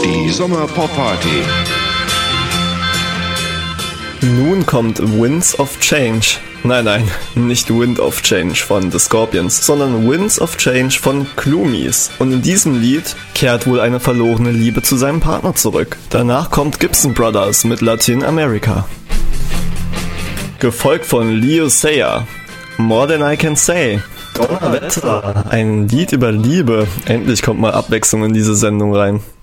Die Sommer-Pop-Party. Nun kommt Winds of Change. Nein, nicht Wind of Change von The Scorpions, sondern Winds of Change von Clumies. Und in diesem Lied kehrt wohl eine verlorene Liebe zu seinem Partner zurück. Danach kommt Gibson Brothers mit Latin America. Gefolgt von Leo Sayer, More Than I Can Say. Donnerwetter, ein Lied über Liebe. Endlich kommt mal Abwechslung in diese Sendung rein.